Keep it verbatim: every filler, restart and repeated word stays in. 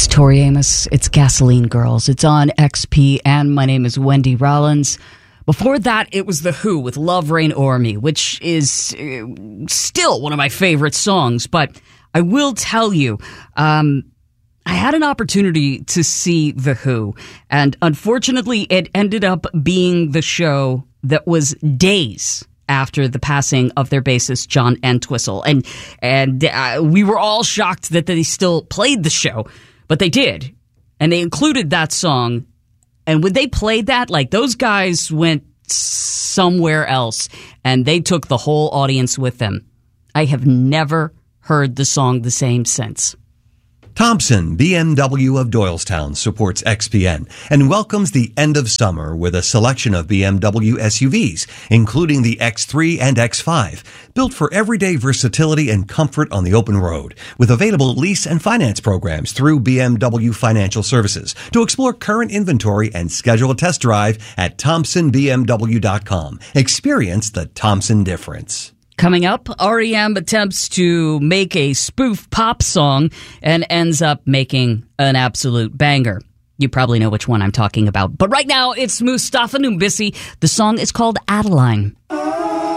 It's Tori Amos. It's Gasoline Girls. It's on X P N. My name is Wendy Rollins. Before that, it was The Who with Love Reign O'er Me, which is uh, still one of my favorite songs. But I will tell you, um, I had an opportunity to see The Who, and unfortunately, it ended up being the show that was days after the passing of their bassist, John Entwistle. And, and uh, we were all shocked that they still played the show, but they did. And they included that song. And when they played that, like, those guys went somewhere else, and they took the whole audience with them. I have never heard the song the same since. Thompson B M W of Doylestown supports X P N and welcomes the end of summer with a selection of B M W S U Vs, including the X three and X five, built for everyday versatility and comfort on the open road, with available lease and finance programs through B M W Financial Services. To explore current inventory and schedule a test drive at thompson b m w dot com. Experience the Thompson difference. Coming up, R E M attempts to make a spoof pop song and ends up making an absolute banger. You probably know which one I'm talking about. But right now, it's Mustafa Numbisi. The song is called Adeline.